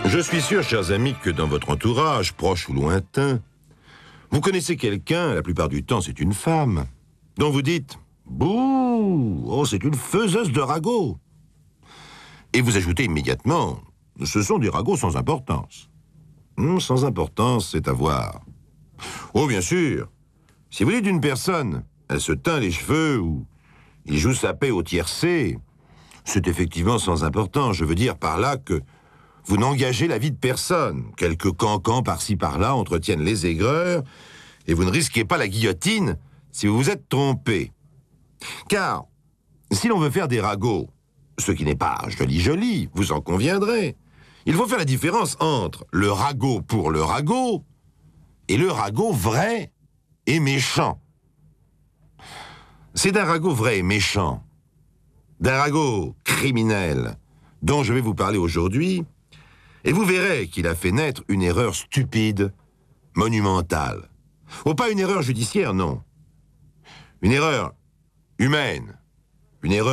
Je suis sûr, chers amis, que dans votre entourage, proche ou lointain, vous connaissez quelqu'un, la plupart du temps c'est une femme, dont vous dites « Bouh, oh, c'est une faiseuse de ragots !» Et vous ajoutez immédiatement « Ce sont des ragots sans importance. » Sans importance, c'est à voir. Oh, bien sûr, si vous dites d'une personne, elle se teint les cheveux ou il joue sa paix au tiercé, c'est effectivement sans importance. Je veux dire par là que vous n'engagez la vie de personne. Quelques cancans par-ci par-là entretiennent les aigreurs et vous ne risquez pas la guillotine si vous vous êtes trompé. Car, si l'on veut faire des ragots, ce qui n'est pas joli, vous en conviendrez, il faut faire la différence entre le ragot pour le ragot et le ragot vrai et méchant. C'est d'un ragot vrai et méchant, d'un ragot criminel, dont je vais vous parler aujourd'hui, et vous verrez qu'il a fait naître une erreur stupide, monumentale. Oh, pas une erreur judiciaire, non. Une erreur humaine, une erreur